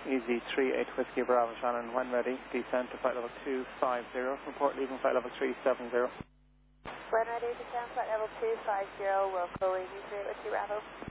Easy 38 Whiskey Bravo Shannon, when ready, descend to flight level 250, report leaving flight level 370. When ready, descend flight level 250, Wilco, Easy 38 Whiskey Bravo.